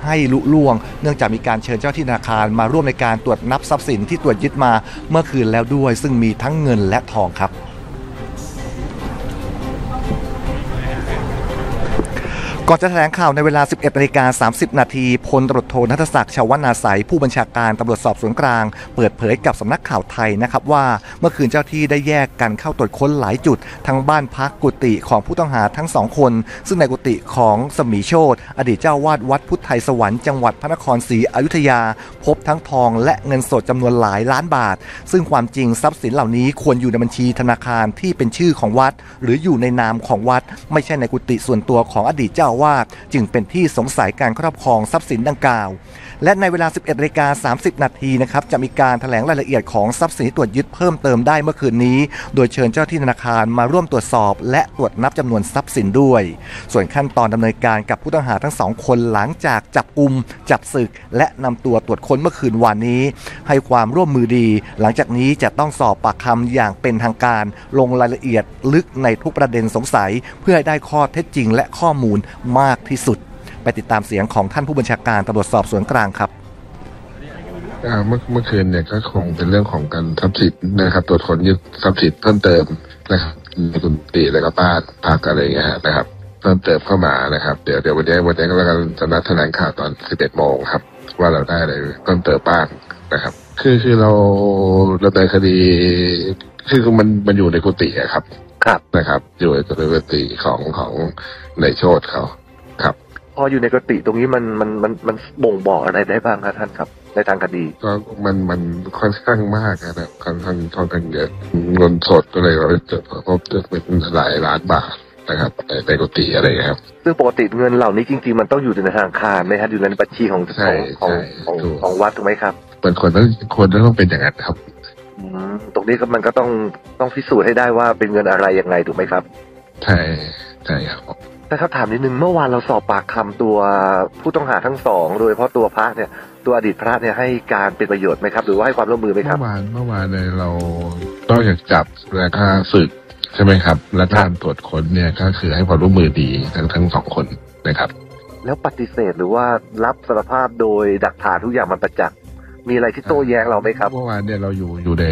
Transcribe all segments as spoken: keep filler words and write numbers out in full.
ให้ลุล่วงเนื่องจากมีการเชิญเจ้าที่ธนาคารมาร่วมในการตรวจนับทรัพย์สินที่ตรวจยึดมาเมื่อคืนแล้วด้วยซึ่งมีทั้งเงินและทองครับก่อนจะแถลงข่าวในเวลา สิบเอ็ดนาฬิกาสามสิบนาทีพลตำรวจโทณัฐศักดิ์ ชวนาไสยผู้บัญชาการตำรวจสอบสวนกลางเปิดเผยกับสำนักข่าวไทยนะครับว่าเมื่อคืนเจ้าที่ได้แยกกันเข้าตรวจค้นหลายจุดทั้งบ้านพักกุฏิของผู้ต้องหาทั้งสองคนซึ่งในกุฏิของสมีโชติอดีตเจ้าวาดวัดพุทธไทยสวรรค์จังหวัดพระนครศรีอยุธยาพบทั้งทองและเงินสดจำนวนหลายล้านบาทซึ่งความจริงทรัพย์สินเหล่านี้ควรอยู่ในบัญชีธนาคารที่เป็นชื่อของวัดหรืออยู่ในนามของวัดไม่ใช่ในกุฏิส่วนตัวของอดีตเจ้าวาดจึงเป็นที่สงสัยการครอบครองทรัพย์สินดังกล่าวและในเวลา สิบเอ็ดนาฬิกาสามสิบนาทีนะครับจะมีการแถลงรายละเอียดของทรัพย์สินที่ตรวจยึดเพิ่มเติมได้เมื่อคืนนี้โดยเชิญเจ้าที่ธนาคารมาร่วมตรวจสอบและตรวจนับจำนวนทรัพย์สินด้วยส่วนขั้นตอนดำเนินการกับผู้ต้องหาทั้งสองคนหลังจากจับกุมจับศึกและนำตัวตรวจค้นเมื่อคืนวานนี้ให้ความร่วมมือดีหลังจากนี้จะต้องสอบปากคำอย่างเป็นทางการลงรายละเอียดลึกในทุกประเด็นสงสัยเพื่อให้ได้ข้อเท็จจริงและข้อมูลมากที่สุดไปติดตามเสียงของท่านผู้บัญชาการตำรวจสอบสวนกลางครับเมื่อเมื่อคืนเนี่ยก็คงเป็นเรื่องของการทรัพย์สินนะครับตรวจค้นยึดทรัพย์สินเพิ่มเติมนะครับในกุฏิแล้วก็บ้านพักอะไรอย่างเงี้ยนะครับเพิ่มเติมเข้ามานะครับเดี๋ยวเดี๋ยววันนี้วันนี้ก็แล้วกันจะนัดแถลงข่าวตอนสิบเอ็ดโมงครับว่าเราได้อะไรเพิ่มเติมบ้างนะครับคือคือเราเราในคดีคือมันมันอยู่ในกุฏิครับครับนะครับอยู่ในกุฏิของของในโชติเขาครับพออยู่ในกุฏิตรงนี้มันมันมันมันบ่งบอกอะไรได้บ้างครับท่านครับในทางคดีก็มันมันค่อนข้างมากนะครับค่อนข้างค่อนข้างเยอะเงินสดอะไรเราจะพบจะเป็นหลายล้านบาทนะครับในกุฏิอะไรครับซึ่งปกติเงินเหล่านี้จริงๆมันต้องอยู่ในธนาคารไหมครับอยู่ในบัญชีของของของของวัดถูกไหมครับเป็นคนต้องคนต้องเป็นอย่างนั้นครับตรงนี้ก็มันก็ต้องต้องพิสูจน์ให้ได้ว่าเป็นเงินอะไรยังไงถูกไหมครับใช่ใช่ครับแต่ครับถามนิดนึงเมื่อวานเราสอบปากคำตัวผู้ต้องหาทั้งสองโดยเฉพาะตัวพระเนี่ยตัวอดีตพระเนี่ยให้การเป็นประโยชน์ไหมครับหรือว่าให้ความร่วมมือไหมครับเมื่อวานเมื่อวานเนี่ยเราต้องอยากจับและค่าศึกใช่ไหมครับและการตรวจค้นเนี่ยก็คือให้ความร่วมมือดีทั้งทั้งสองคนนะครับแล้วปฏิเสธหรือว่ารับสารภาพโดยหลักฐานทุกอย่างมันประจักษ์มีอะไรที่โต้แย้งเราไหมครับเมื่อวานเนี่ยเราอยู่อยู่ใน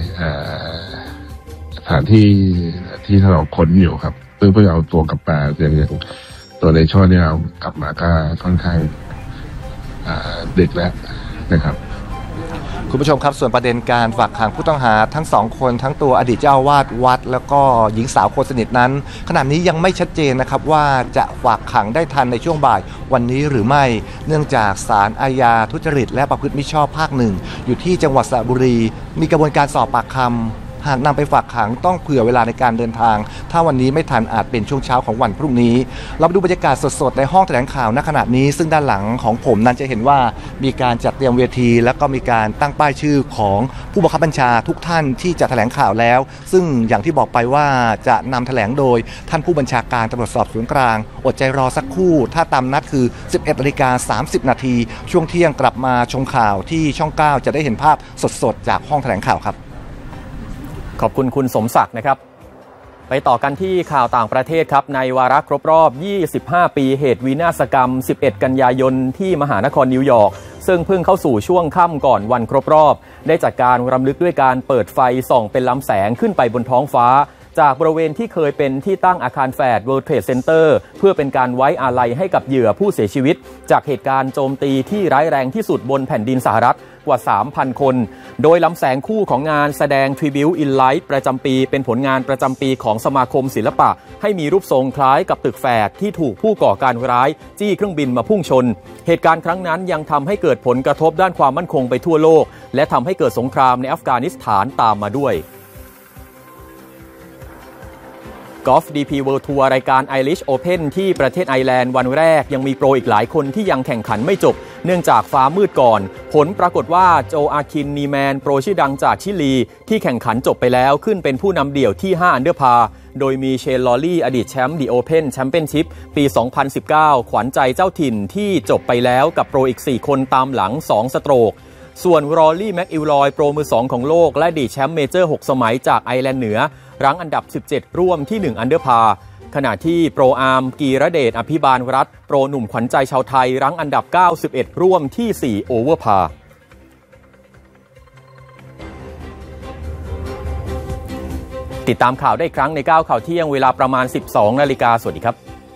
สถานที่ที่เราค้นอยู่ครับเพื่อเพื่อเอาตัวกลับมาอย่างอย่างตัวในช่อเนี่ยเอากลับมาก็ค่อนข้างดึกแล้วนะครับคุณผู้ชมครับส่วนประเด็นการฝากขังผู้ต้องหาทั้งสองคนทั้งตัวอดีตเจ้าอาวาสวัดแล้วก็หญิงสาวคนสนิทนั้นขณะนี้ยังไม่ชัดเจนนะครับว่าจะฝากขังได้ทันในช่วงบ่ายวันนี้หรือไม่เนื่องจากศาลอาญาทุจริตและประพฤติมิชอบภาคหนึ่งอยู่ที่จังหวัดสระบุรีมีกระบวนการสอบปากคำหากนำไปฝากขังต้องเผื่อเวลาในการเดินทางถ้าวันนี้ไม่ทันอาจเป็นช่วงเช้าของวันพรุ่งนี้เราไปดูบรรยากาศสดๆในห้องแถลงข่าวณขณะนี้ซึ่งด้านหลังของผมนั้นจะเห็นว่ามีการจัดเตรียมเวทีแล้วก็มีการตั้งป้ายชื่อของผู้บังคับบัญชาทุกท่านที่จะแถลงข่าวแล้วซึ่งอย่างที่บอกไปว่าจะนำแถลงโดยท่านผู้บัญชาการตำรวจสอบสวนกลางอดใจรอสักครู่ถ้าตามนัดคือ สิบเอ็ดนาฬิกาสามสิบนาทีช่วงเที่ยงกลับมาชมข่าวที่ช่องเก้าจะได้เห็นภาพสดๆจากห้องแถลงข่าวครับขอบคุณคุณสมศักดิ์นะครับไปต่อกันที่ข่าวต่างประเทศครับในวาระครบรอบยี่สิบห้าปีเหตุวินาศกรรมสิบเอ็ดกันยายนที่มหานครนิวยอร์กซึ่งเพิ่งเข้าสู่ช่วงค่ำก่อนวันครบรอบได้จัดการรำลึกด้วยการเปิดไฟส่องเป็นลำแสงขึ้นไปบนท้องฟ้าจากบริเวณที่เคยเป็นที่ตั้งอาคารแฝด World Trade Center เพื่อเป็นการไว้อาลัยให้กับเหยื่อผู้เสียชีวิตจากเหตุการณ์โจมตีที่ร้ายแรงที่สุดบนแผ่นดินสหรัฐกว่า สามพัน คนโดยลำแสงคู่ของงานแสดง Tribute in Light ประจำปีเป็นผลงานประจำปีของสมาคมศิลปะให้มีรูปทรงคล้ายกับตึกแฝดที่ถูกผู้ก่อการร้ายจี้เครื่องบินมาพุ่งชนเหตุการณ์ครั้งนั้นยังทำให้เกิดผลกระทบด้านความมั่นคงไปทั่วโลกและทำให้เกิดสงครามในอัฟกานิสถานตามมาด้วยกอล์ฟ ดี พี World Tour รายการ Irish Open ที่ประเทศไอร์แลนด์วันแรกยังมีโปรอีกหลายคนที่ยังแข่งขันไม่จบเนื่องจากฟ้ามืดก่อนผลปรากฏว่าโจอาคินนีแมนโปรชื่อดังจากชิลีที่แข่งขันจบไปแล้วขึ้นเป็นผู้นำเดี่ยวที่ห้าอันเดอร์พาร์โดยมีเชนลอรี่อดีตแชมป์ The Open Championship ปีสองพันสิบเก้าขวัญใจเจ้าถิ่นที่จบไปแล้วกับโปรอีกสี่คนตามหลังสองสโตรกส่วนรอรี่แม็กอิลลอยโปรมือสองของโลกและอดีตแชมป์เมเจอร์หกสมัยจากไอร์แลนด์เหนือรั้งอันดับสิบเจ็ดร่วมที่หนึ่งอันเดอร์พาร์ขณะที่โปรอาร์มกีรเดชอภิบาลรัฐโปรหนุ่มขวัญใจชาวไทยรั้งอันดับเก้าสิบเอ็ดร่วมที่สี่โอเวอร์พาร์ติดตามข่าวได้อีกครั้งในเก้าข่าวเที่ยงเวลาประมาณ สิบสองนาฬิกาสวัสดีครับ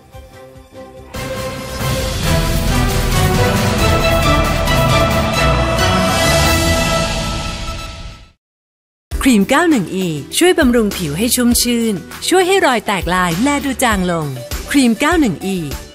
ครีม เก้าสิบเอ็ด อี ช่วยบำรุงผิวให้ชุ่มชื่นช่วยให้รอยแตกลายแลดูจางลงครีม เก้าสิบเอ็ด อี